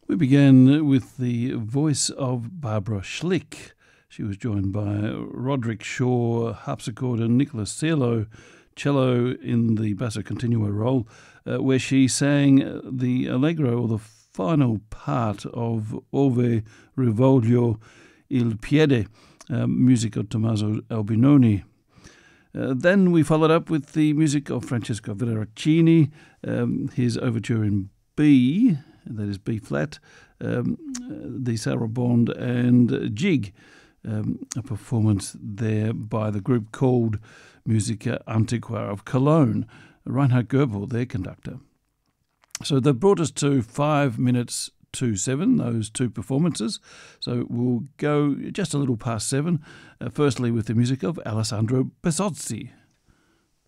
We began with the voice of Barbara Schlick. She was joined by Roderick Shaw, harpsichord, and Nicholas Cielo, cello in the basso continuo role, where she sang the allegro, or the final part of Ove Rivoglio il Piede, music of Tommaso Albinoni. Then we followed up with the music of Francesco Veracini, his overture in B, that is B flat, the Sarabande and Jig, a performance there by the group called Musica Antiqua of Cologne, Reinhard Goebel, their conductor. So that brought us to 5 minutes to 7, those two performances. So we'll go just a little past 7, firstly with the music of Alessandro Bezzozzi.